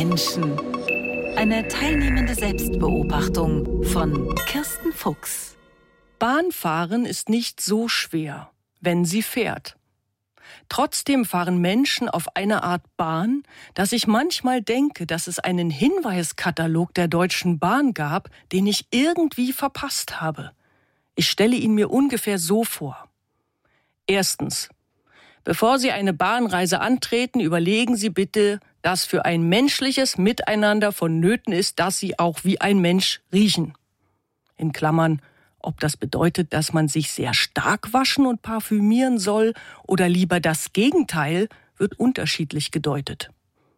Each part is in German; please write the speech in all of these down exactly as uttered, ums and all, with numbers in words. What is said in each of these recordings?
Menschen. Eine teilnehmende Selbstbeobachtung von Kirsten Fuchs. Bahnfahren ist nicht so schwer, wenn sie fährt. Trotzdem fahren Menschen auf eine Art Bahn, dass ich manchmal denke, dass es einen Hinweiskatalog der Deutschen Bahn gab, den ich irgendwie verpasst habe. Ich stelle ihn mir ungefähr so vor. Erstens. Bevor Sie eine Bahnreise antreten, überlegen Sie bitte, dass für ein menschliches Miteinander vonnöten ist, dass Sie auch wie ein Mensch riechen. In Klammern, ob das bedeutet, dass man sich sehr stark waschen und parfümieren soll oder lieber das Gegenteil, wird unterschiedlich gedeutet.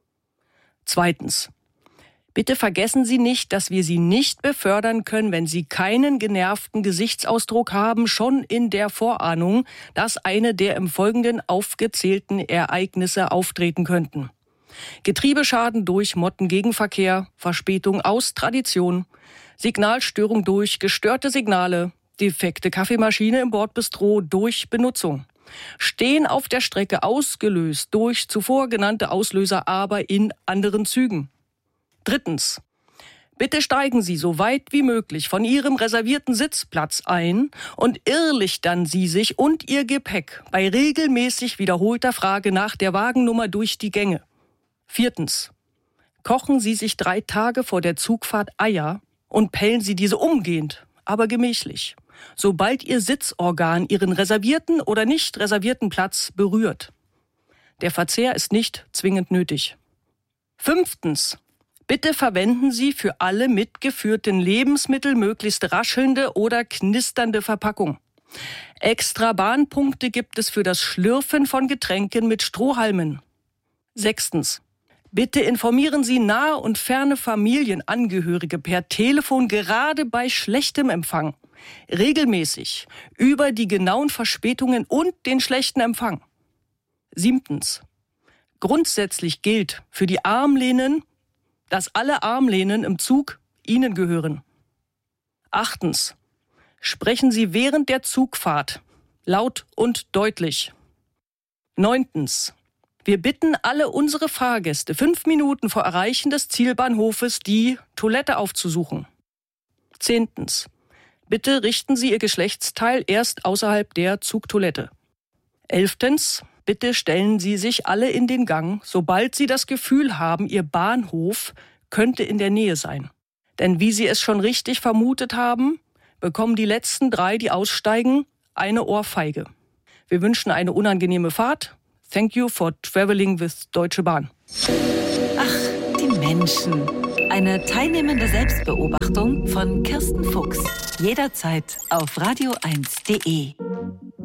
Zweitens. Bitte vergessen Sie nicht, dass wir Sie nicht befördern können, wenn Sie keinen genervten Gesichtsausdruck haben, schon in der Vorahnung, dass eine der im Folgenden aufgezählten Ereignisse auftreten könnten. Getriebeschaden durch Mottengegenverkehr, Verspätung aus Tradition, Signalstörung durch gestörte Signale, defekte Kaffeemaschine im Bordbistro durch Benutzung. Stehen auf der Strecke ausgelöst durch zuvor genannte Auslöser, aber in anderen Zügen. Drittens. Bitte steigen Sie so weit wie möglich von Ihrem reservierten Sitzplatz ein und irrlichtern Sie sich und Ihr Gepäck bei regelmäßig wiederholter Frage nach der Wagennummer durch die Gänge. Viertens. Kochen Sie sich drei Tage vor der Zugfahrt Eier und pellen Sie diese umgehend, aber gemächlich, sobald Ihr Sitzorgan Ihren reservierten oder nicht reservierten Platz berührt. Der Verzehr ist nicht zwingend nötig. Fünftens. Bitte verwenden Sie für alle mitgeführten Lebensmittel möglichst raschelnde oder knisternde Verpackung. Extra Bahnpunkte gibt es für das Schlürfen von Getränken mit Strohhalmen. Sechstens. Bitte informieren Sie nahe und ferne Familienangehörige per Telefon gerade bei schlechtem Empfang regelmäßig über die genauen Verspätungen und den schlechten Empfang. Siebtens. Grundsätzlich gilt für die Armlehnen, dass alle Armlehnen im Zug Ihnen gehören. Achtens. Sprechen Sie während der Zugfahrt laut und deutlich. Neuntens. Wir bitten alle unsere Fahrgäste, fünf Minuten vor Erreichen des Zielbahnhofes die Toilette aufzusuchen. Zehntens. Bitte richten Sie Ihr Geschlechtsteil erst außerhalb der Zugtoilette. Elftens. Bitte stellen Sie sich alle in den Gang, sobald Sie das Gefühl haben, Ihr Bahnhof könnte in der Nähe sein. Denn wie Sie es schon richtig vermutet haben, bekommen die letzten drei, die aussteigen, eine Ohrfeige. Wir wünschen eine unangenehme Fahrt. Thank you for traveling with Deutsche Bahn. Ach, die Menschen. Eine teilnehmende Selbstbeobachtung von Kirsten Fuchs. Jederzeit auf radio eins punkt de.